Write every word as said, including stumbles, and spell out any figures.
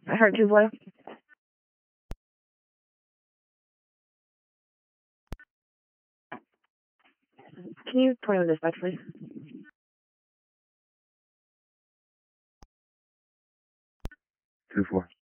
I heard two four. Can you toy with dispatch, please? Two four.